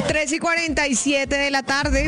3:47 de la tarde.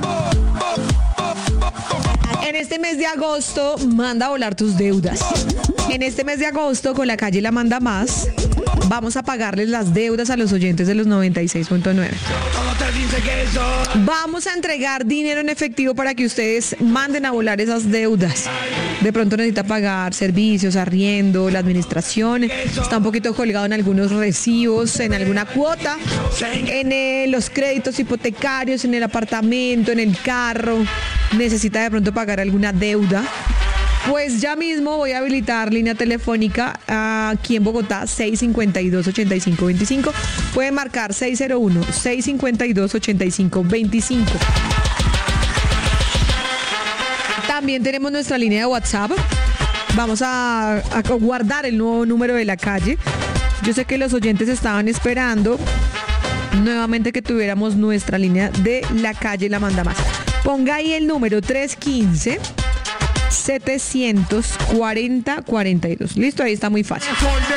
En este mes de agosto, manda a volar tus deudas. En este mes de agosto, con La Calle La Manda Más, vamos a pagarles las deudas a los oyentes de los 96.9. Vamos a entregar dinero en efectivo para que ustedes manden a volar esas deudas. De pronto necesita pagar servicios, arriendo, la administración, está un poquito colgado en algunos recibos, en alguna cuota, en los créditos hipotecarios, en el apartamento, en el carro, necesita de pronto pagar alguna deuda. Pues ya mismo voy a habilitar línea telefónica aquí en Bogotá, 652-8525. Pueden marcar 601-652-8525. También tenemos nuestra línea de WhatsApp. Vamos a guardar el nuevo número de La Calle. Yo sé que los oyentes estaban esperando nuevamente que tuviéramos nuestra línea de La Calle La Manda Más. Ponga ahí el número 315-740-42. Listo, ahí está muy fácil.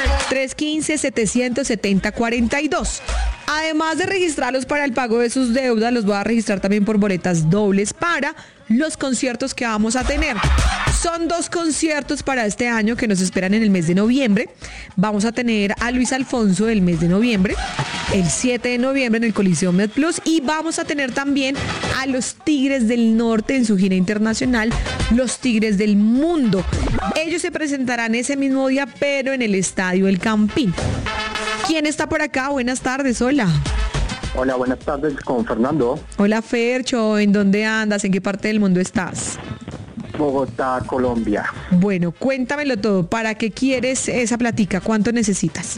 315-770-42. Además de registrarlos para el pago de sus deudas, los voy a registrar también por boletas dobles para los conciertos que vamos a tener. Son 2 conciertos para este año que nos esperan en el mes de noviembre. Vamos a tener a Luis Alfonso el mes de noviembre, el 7 de noviembre en el Coliseo MedPlus, y vamos a tener también a los Tigres del Norte en su gira internacional, los Tigres del Mundo. Ellos se presentarán ese mismo día, pero en el Estadio El Campín. ¿Quién está por acá? Buenas tardes, hola. Hola, buenas tardes, con Fernando. Hola, Fercho, ¿en dónde andas? ¿En qué parte del mundo estás? Bogotá, Colombia. Bueno, cuéntamelo todo. ¿Para qué quieres esa platica? ¿Cuánto necesitas?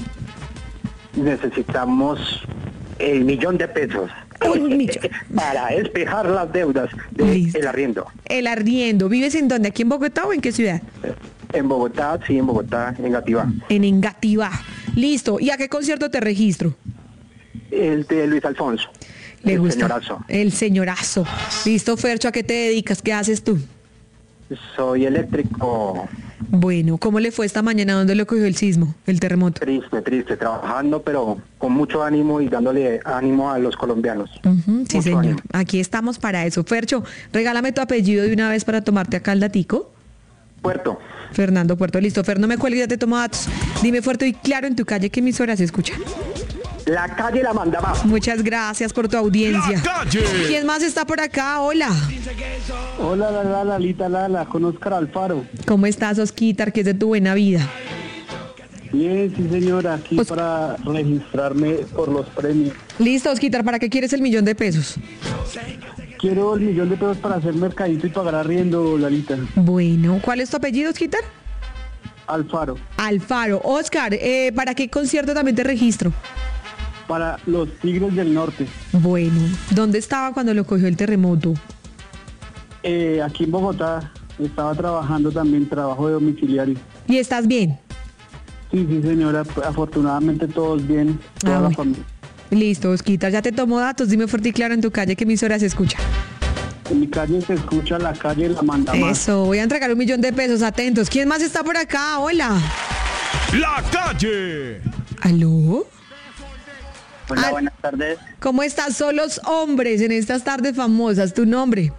Necesitamos el $1.000.000. Para despejar las deudas del arriendo. El arriendo. ¿Vives en dónde? ¿Aquí en Bogotá o en qué ciudad? En Bogotá, sí, en Bogotá, en Engativá. En Engativá. Listo. ¿Y a qué concierto te registro? El de Luis Alfonso. ¿Le gusta? Señorazo. El señorazo. Listo, Fercho, ¿a qué te dedicas? ¿Qué haces tú? Soy eléctrico. Bueno, ¿cómo le fue esta mañana? ¿Dónde lo cogió el sismo, el terremoto? Triste, trabajando, pero con mucho ánimo y dándole ánimo a los colombianos. Sí, señor. Ánimo. Aquí estamos para eso. Fercho, regálame tu apellido de una vez para tomarte acá el datico. Puerto. Fernando Puerto. Listo, Fer, no me cuelgues, ya te tomo datos. Dime fuerte y claro en tu calle qué emisoras se escuchan. La Calle La Manda Más. Muchas gracias por tu audiencia. La Calle. ¿Quién más está por acá? Hola. Hola, Lala, con Oscar Alfaro. ¿Cómo estás, Osquitar? ¿Qué es de tu buena vida? Bien, sí, señora, aquí para registrarme por los premios. Listo, Osquitar, ¿para qué quieres el $1.000.000? Quiero el $1.000.000 para hacer mercadito y pagar arriendo, Lalita. Bueno, ¿cuál es tu apellido, Osquitar? Alfaro. Alfaro. Oscar, ¿para qué concierto también te registro? Para los Tigres del Norte. Bueno, ¿dónde estaba cuando lo cogió el terremoto? Aquí en Bogotá. Estaba trabajando también, trabajo de domiciliario. ¿Y estás bien? Sí, señora. Afortunadamente todos bien, toda la familia. Listo, Osquitar, ya te tomo datos. Dime fuerte y claro en tu calle qué emisora se escucha. En mi calle se escucha La Calle La Manda Más. Eso, voy a entregar $1.000.000, atentos. ¿Quién más está por acá? Hola. La Calle. ¿Aló? Hola, buenas tardes. ¿Cómo estás? Son los hombres en estas tardes famosas. ¿Tu nombre?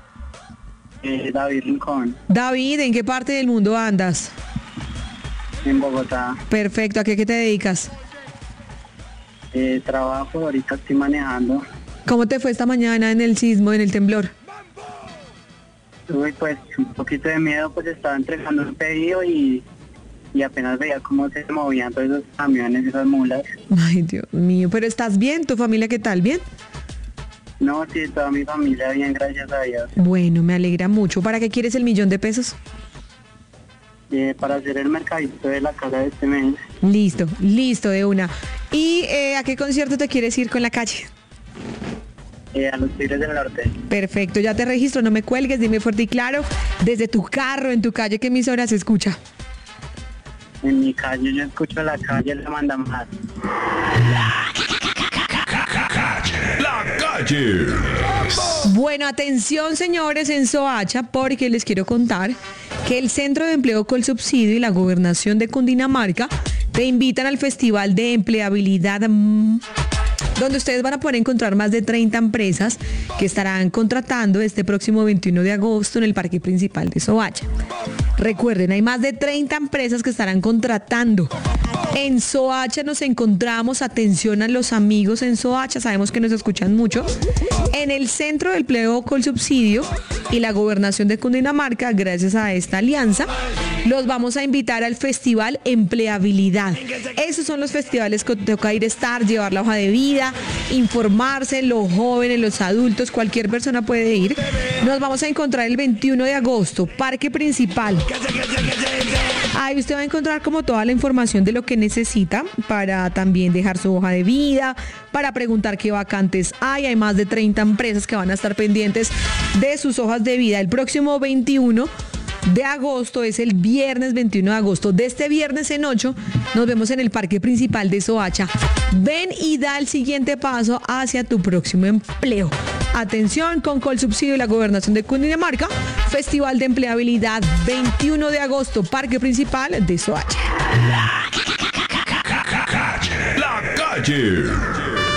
David Rincón. David, ¿en qué parte del mundo andas? En Bogotá. Perfecto, ¿a qué te dedicas? Trabajo, ahorita estoy manejando. ¿Cómo te fue esta mañana en el sismo, en el temblor? Tuve pues un poquito de miedo, pues estaba entregando un pedido y apenas veía cómo se movían todos esos camiones, esas mulas. Ay, Dios mío, pero ¿estás bien? ¿Tu familia qué tal? ¿Bien? No, sí, toda mi familia bien, gracias a Dios. Bueno, me alegra mucho. ¿Para qué quieres el $1.000.000? Para hacer el mercadito de la casa de este mes. Listo, de una. ¿Y a qué concierto te quieres ir con La Calle? A los Tigres del Norte. Perfecto, ya te registro, no me cuelgues, dime fuerte y claro, desde tu carro, en tu calle, ¿qué emisora se escucha? En mi calle yo escucho La Calle La Manda Más. La Calle. Bueno, atención señores en Soacha, porque les quiero contar que el Centro de Empleo Colsubsidio y la Gobernación de Cundinamarca te invitan al Festival de Empleabilidad donde ustedes van a poder encontrar más de 30 empresas que estarán contratando este próximo 21 de agosto en el parque principal de Soacha. Recuerden, hay más de 30 empresas que estarán contratando. En Soacha nos encontramos, atención a los amigos en Soacha, sabemos que nos escuchan mucho, en el Centro del Empleo Colsubsidio y la Gobernación de Cundinamarca, gracias a esta alianza, los vamos a invitar al Festival Empleabilidad. Esos son los festivales que toca ir a estar, llevar la hoja de vida, informarse, los jóvenes, los adultos, cualquier persona puede ir. Nos vamos a encontrar el 21 de agosto, Parque Principal. Ahí usted va a encontrar como toda la información de lo que necesita para también dejar su hoja de vida, para preguntar qué vacantes hay. Hay más de 30 empresas que van a estar pendientes de sus hojas de vida. El próximo 21 de agosto es el viernes 21 de agosto. De este viernes en 8 nos vemos en el Parque Principal de Soacha. Ven y da el siguiente paso hacia tu próximo empleo. Atención, con Colsubsidio y la Gobernación de Cundinamarca, Festival de Empleabilidad 21 de agosto, Parque Principal de Soacha. La Calle.